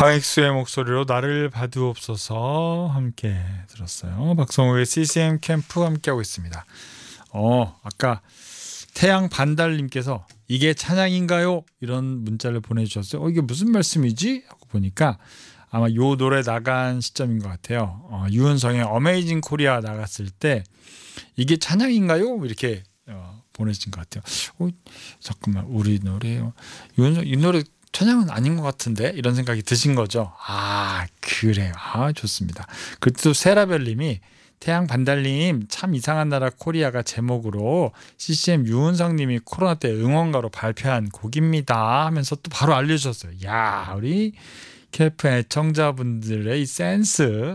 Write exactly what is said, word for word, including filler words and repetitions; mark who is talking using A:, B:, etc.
A: 바익수의 목소리로 나를 봐두옵소서 함께 들었어요. 박성우의 씨씨엠 캠프 함께하고 있습니다. 어, 아까 태양 반달님께서 이게 찬양인가요? 이런 문자를 보내주셨어요. 어, 이게 무슨 말씀이지? 하고 보니까 아마 요 노래 나간 시점인 것 같아요. 어, 유은성의 어메이징 코리아 나갔을 때 이게 찬양인가요? 이렇게 어, 보내신 것 같아요. 어, 잠깐만 우리 노래요. 유은성 이 노래 찬양은 아닌 것 같은데 이런 생각이 드신 거죠. 아 그래요. 아 좋습니다. 그또 세라벨님이 태양 반달님 참 이상한 나라 코리아가 제목으로 씨씨엠 유은성님이 코로나 때 응원가로 발표한 곡입니다 하면서 또 바로 알려주셨어요. 야 우리 케이에프 애청자분들의 이 센스